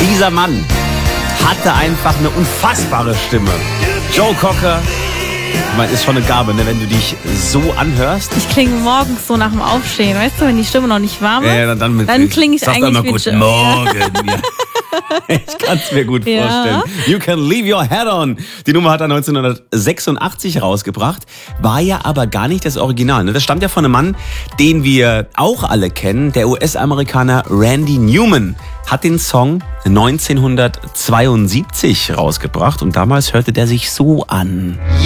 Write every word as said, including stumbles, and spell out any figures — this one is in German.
Dieser Mann hatte einfach eine unfassbare Stimme. Joe Cocker. Ich meine, ist schon eine Gabe, ne, wenn du dich so anhörst. Ich klinge morgens so nach dem Aufstehen, weißt du, wenn die Stimme noch nicht warm ist, ja, dann, dann, dann klinge ich eigentlich immer wie Guten Joe. Morgen. Ja. Ich kann es mir gut Ja. vorstellen. You Can Leave Your Head On. Die Nummer hat er neunzehnhundertsechsundachtzig rausgebracht, war ja aber gar nicht das Original. Ne? Das stammt ja von einem Mann, den wir auch alle kennen. Der U S-Amerikaner Randy Newman hat den Song neunzehnhundertzweiundsiebzig rausgebracht und damals hörte der sich so an.